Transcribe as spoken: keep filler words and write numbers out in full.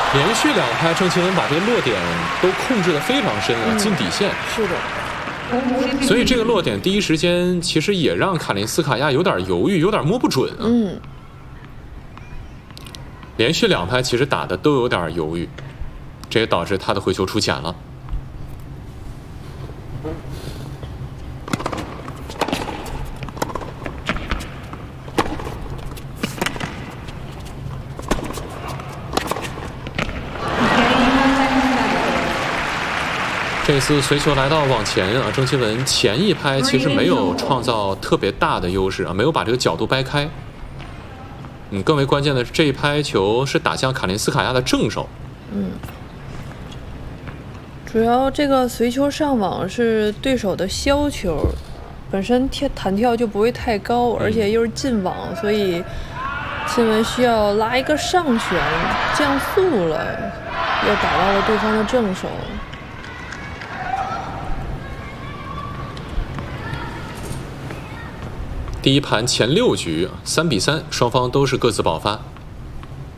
连续两拍，郑钦文把这个落点都控制得非常深啊， 嗯、 进底线。 是的。 所以这个落点第一时间其实也让卡林斯卡娅有点犹豫，有点摸不准啊。 嗯。 连续两拍其实打的都有点犹豫，这也导致他的回球出浅了。这次随球来到网前啊，郑钦文前一拍其实没有创造特别大的优势啊，没有把这个角度掰开。嗯，更为关键的是这一拍球是打向卡林斯卡娅的正手。 嗯，主要这个随球上网是对手的削球，本身跳弹跳就不会太高，而且又是进网，所以钦文需要拉一个上旋降速了，又打到了对方的正手。 第一盘前六局三比三，双方都是各自爆发。